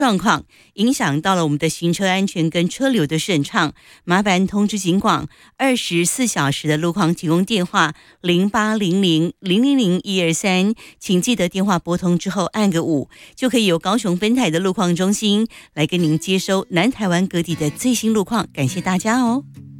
状况，影响到了我们的行车安全跟车流的顺畅，麻烦通知警广24小时的路况提供电话0800000123，请记得电话拨通之后按个5，就可以由高雄分台的路况中心来跟您接收南台湾各地的最新路况。感谢大家哦。